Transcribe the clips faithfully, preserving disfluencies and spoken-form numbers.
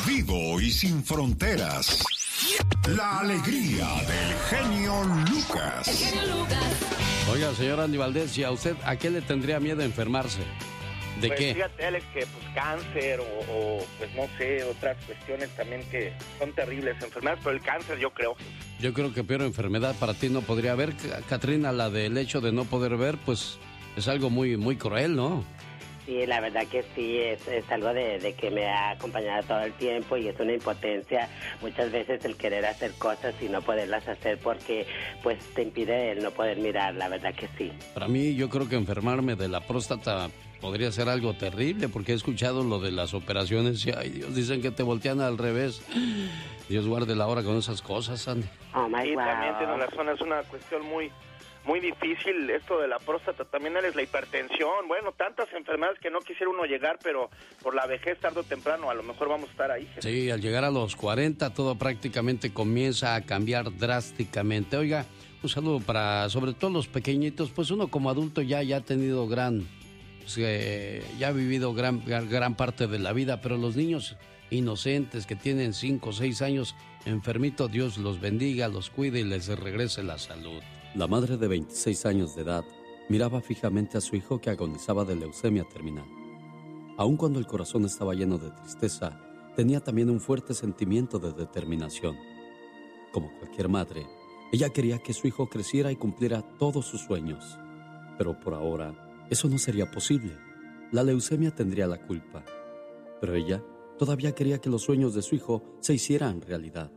vivo y sin fronteras. La alegría del genio Lucas. El genio Lucas. Oiga, señor Andy Valdés, ¿y a usted a qué le tendría miedo enfermarse? ¿De pues qué? Fíjate, Alex, que pues cáncer o, o pues no sé, otras cuestiones también que son terribles enfermedades, pero el cáncer yo creo. Yo creo que peor enfermedad para ti no podría haber, Catrina, la del hecho de no poder ver, pues es algo muy, muy cruel, ¿no? Sí, la verdad que sí, es, es algo de, de que me ha acompañado todo el tiempo y es una impotencia muchas veces el querer hacer cosas y no poderlas hacer porque pues te impide el no poder mirar, la verdad que sí. Para mí yo creo que enfermarme de la próstata podría ser algo terrible porque he escuchado lo de las operaciones y ay Dios, dicen que te voltean al revés. Dios guarde la hora con esas cosas, Andy. Oh my Sí, wow. también tiene razón, es una cuestión muy... muy difícil esto de la próstata, también es la hipertensión, bueno, tantas enfermedades que no quisiera uno llegar, pero por la vejez tarde o temprano a lo mejor vamos a estar ahí. Sí, al llegar a los cuarenta todo prácticamente comienza a cambiar drásticamente. Oiga, un saludo para sobre todo los pequeñitos, pues uno como adulto ya, ya ha tenido gran, pues, eh, ya ha vivido gran, gran parte de la vida, pero los niños inocentes que tienen cinco o seis años enfermitos, Dios los bendiga, los cuide y les regrese la salud. La madre de veintiséis años de edad miraba fijamente a su hijo que agonizaba de leucemia terminal. Aun cuando el corazón estaba lleno de tristeza, tenía también un fuerte sentimiento de determinación. Como cualquier madre, ella quería que su hijo creciera y cumpliera todos sus sueños. Pero por ahora, eso no sería posible. La leucemia tendría la culpa. Pero ella todavía quería que los sueños de su hijo se hicieran realidad.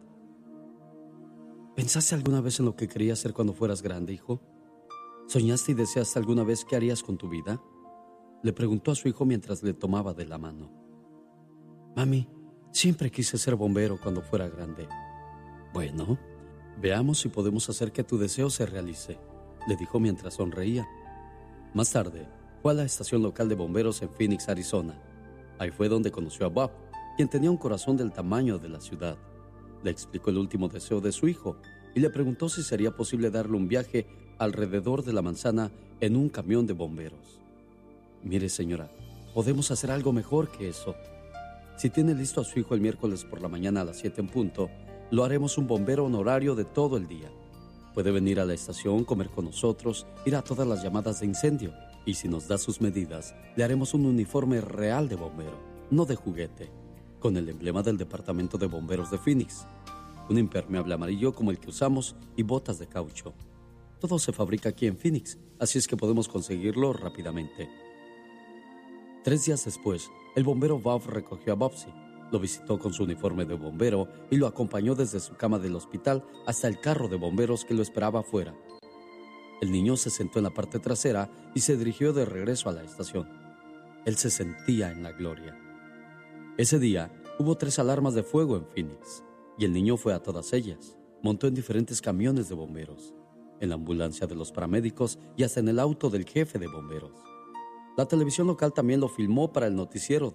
¿Pensaste alguna vez en lo que querías hacer cuando fueras grande, hijo? ¿Soñaste y deseaste alguna vez qué harías con tu vida? Le preguntó a su hijo mientras le tomaba de la mano. Mami, siempre quise ser bombero cuando fuera grande. Bueno, veamos si podemos hacer que tu deseo se realice, le dijo mientras sonreía. Más tarde, fue a la estación local de bomberos en Phoenix, Arizona. Ahí fue donde conoció a Bob, quien tenía un corazón del tamaño de la ciudad. Le explicó el último deseo de su hijo y le preguntó si sería posible darle un viaje alrededor de la manzana en un camión de bomberos. Mire, señora, podemos hacer algo mejor que eso. Si tiene listo a su hijo el miércoles por la mañana a las siete en punto, lo haremos un bombero honorario de todo el día. Puede venir a la estación, comer con nosotros, ir a todas las llamadas de incendio. Y si nos da sus medidas, le haremos un uniforme real de bombero, no de juguete, con el emblema del Departamento de Bomberos de Phoenix, un impermeable amarillo como el que usamos y botas de caucho. Todo se fabrica aquí en Phoenix, así es que podemos conseguirlo rápidamente. Tres días después, el bombero Bob recogió a Bobsy, lo visitó con su uniforme de bombero y lo acompañó desde su cama del hospital hasta el carro de bomberos que lo esperaba afuera. El niño se sentó en la parte trasera y se dirigió de regreso a la estación. Él se sentía en la gloria. Ese día hubo tres alarmas de fuego en Phoenix y el niño fue a todas ellas. Montó en diferentes camiones de bomberos, en la ambulancia de los paramédicos y hasta en el auto del jefe de bomberos. La televisión local también lo filmó para el noticiero